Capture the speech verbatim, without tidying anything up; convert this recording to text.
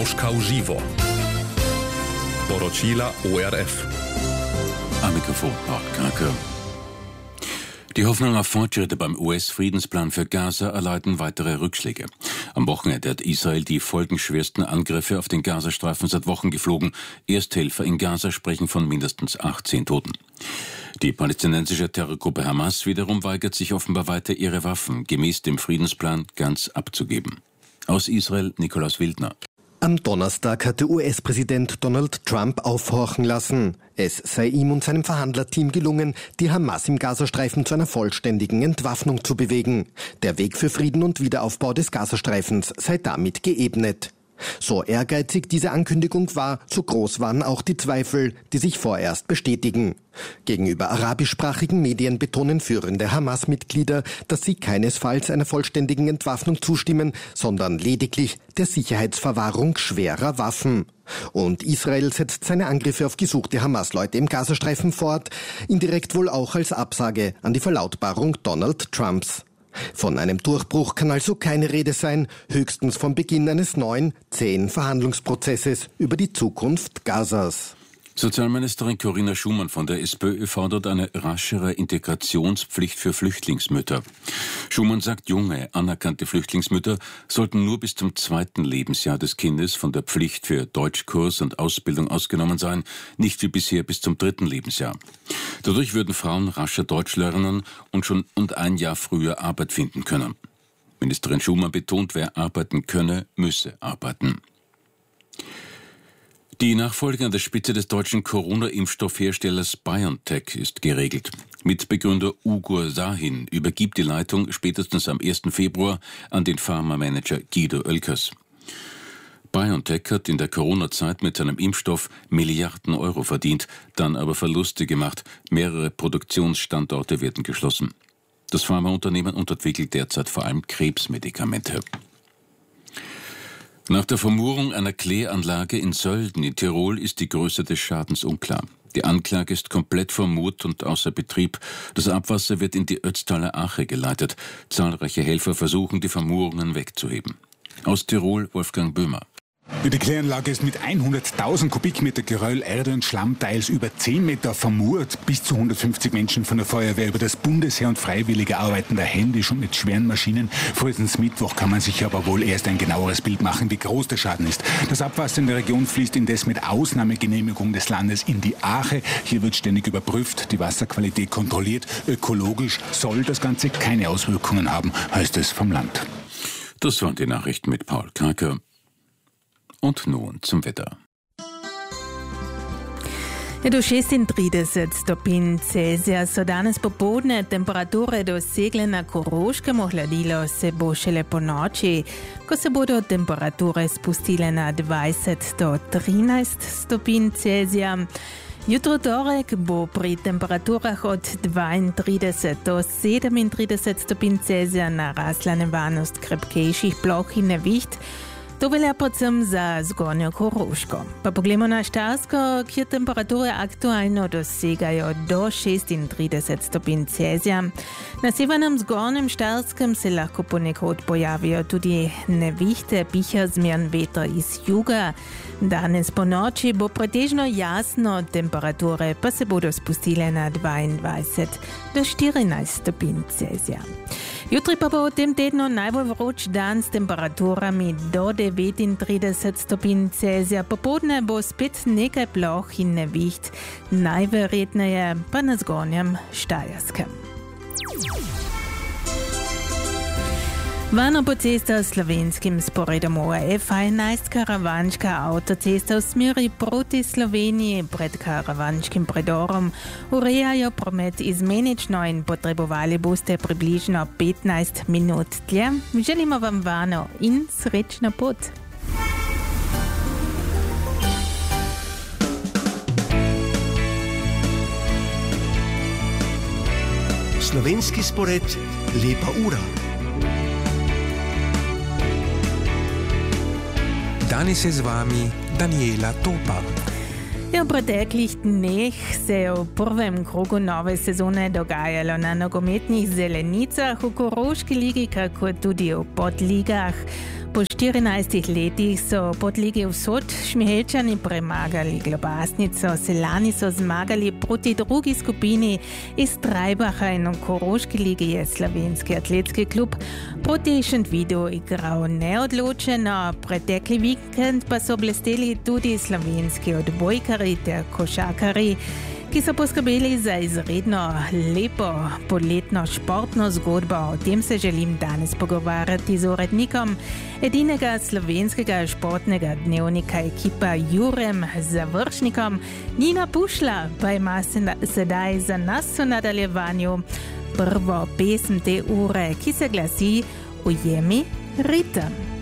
Moskau živo. Poročila O R F. Am Mikrofon Paul Krake. Die Hoffnung auf Fortschritte beim U S-Friedensplan für Gaza erleiden weitere Rückschläge. Am Wochenende hat Israel die folgenschwersten Angriffe auf den Gazastreifen seit Wochen geflogen. Ersthelfer in Gaza sprechen von mindestens achtzehn Toten. Die palästinensische Terrorgruppe Hamas wiederum weigert sich offenbar weiter, ihre Waffen gemäß dem Friedensplan ganz abzugeben. Aus Israel Nikolaus Wildner. Am Donnerstag hatte U S-Präsident Donald Trump aufhorchen lassen. Es sei ihm und seinem Verhandlerteam gelungen, die Hamas im Gazastreifen zu einer vollständigen Entwaffnung zu bewegen. Der Weg für Frieden und Wiederaufbau des Gazastreifens sei damit geebnet. So ehrgeizig diese Ankündigung war, so groß waren auch die Zweifel, die sich vorerst bestätigen. Gegenüber arabischsprachigen Medien betonen führende Hamas-Mitglieder, dass sie keinesfalls einer vollständigen Entwaffnung zustimmen, sondern lediglich der Sicherheitsverwahrung schwerer Waffen. Und Israel setzt seine Angriffe auf gesuchte Hamas-Leute im Gazastreifen fort, indirekt wohl auch als Absage an die Verlautbarung Donald Trumps. Von einem Durchbruch kann also keine Rede sein, höchstens vom Beginn eines neuen, zähen Verhandlungsprozesses über die Zukunft Gazas. Sozialministerin Corinna Schumann von der SPÖ fordert eine raschere Integrationspflicht für Flüchtlingsmütter. Schumann sagt, junge, anerkannte Flüchtlingsmütter sollten nur bis zum zweiten Lebensjahr des Kindes von der Pflicht für Deutschkurs und Ausbildung ausgenommen sein, nicht wie bisher bis zum dritten Lebensjahr. Dadurch würden Frauen rascher Deutsch lernen und schon und ein Jahr früher Arbeit finden können. Ministerin Schumann betont, wer arbeiten könne, müsse arbeiten. Die Nachfolge an der Spitze des deutschen Corona-Impfstoffherstellers BioNTech ist geregelt. Mitbegründer Ugur Sahin übergibt die Leitung spätestens am ersten Februar an den Pharmamanager Guido Oelkers. BioNTech hat in der Corona-Zeit mit seinem Impfstoff Milliarden Euro verdient, dann aber Verluste gemacht. Mehrere Produktionsstandorte werden geschlossen. Das Pharmaunternehmen entwickelt derzeit vor allem Krebsmedikamente. Nach der Vermurung einer Kläranlage in Sölden in Tirol ist die Größe des Schadens unklar. Die Anklage ist komplett vermurt und außer Betrieb. Das Abwasser wird in die Ötztaler Ache geleitet. Zahlreiche Helfer versuchen, die Vermurungen wegzuheben. Aus Tirol Wolfgang Böhmer. Die Kläranlage ist mit hunderttausend Kubikmeter Geröll, Erde und Schlamm teils über zehn Meter vermurt. Bis zu hundertfünfzig Menschen von der Feuerwehr über das Bundesheer und Freiwillige arbeiten da händisch und mit schweren Maschinen. Frühestens Mittwoch kann man sich aber wohl erst ein genaueres Bild machen, wie groß der Schaden ist. Das Abwasser in der Region fließt indes mit Ausnahmegenehmigung des Landes in die Ache. Hier wird ständig überprüft, die Wasserqualität kontrolliert. Ökologisch soll das Ganze keine Auswirkungen haben, heißt es vom Land. Das waren die Nachrichten mit Paul Krake. Und nun zum Wetter. Do šestintrideset stopinj Celzija so danes popoldne, temperature dosegle na Koroškem, ohladilo se bo šele po noči, ko se bodo temperature spustile na dvajset do trinajst stopinj Celzija. Jutro torek bo pri temperaturah od dvaintrideset do sedemintrideset stopinj Celzija narasla nevarnost krepkejših ploh in neviht. To velja predvsem za zgornjo Koroško. Pa poglejmo na Štajersko, kjer temperature aktualno dosegajo do šestintrideset stopinj Celzija. Na severnem zgornjem Štajerskem se lahko ponekod pojavijo tudi nevihte, piha zmeren veter iz juga. Danes po noči bo pretežno jasno, temperature pa se bodo spustile na dvaindvajset do štirinajst stopinj Celzija. Jutri pa bo v tem tednu najbolj vroč dan s temperaturami do devetintrideset stopinj Celzija. Popoldne bo spet nekaj ploh in neviht, najverjetneje pa na zgornjem Štajerskem. Varno po cestah s slovenskim sporedom O R F enajst karavanška avtocesta v smeri proti Sloveniji pred karavanškim predorom urejajo promet izmenično in potrebovali boste približno petnajst minut dlje. Želimo vam varno in srečno pot. Slovenski spored Lepa ura. Danes je z vami Daniela Topar. V preteklih dneh se je v prvem krogu nove sezone dogajalo na nogometnih zelenicah v Koroški ligi, kako tudi v podligah. Po štirinajstih letih so pod Lige Vzhod Šmihelčani premagali Globasnico, Seljani so zmagali proti drugi skupini. Iz Trajbacha in Koroške lige je Slovenski atletski klub proti Šentvidu igral neodločeno. Pretekli vikend pa so blesteli tudi slovenski odbojkari ter košarkari, ki so poskrbeli za izredno lepo poletno športno zgodbo. O tem se želim danes pogovarjati z urednikom edinega slovenskega športnega dnevnika Ekipa Jurem Završnikom. Nina Pušla pa ima sedaj za nas v nadaljevanju prvo pesem te ure, ki se glasi Ujemi ritem.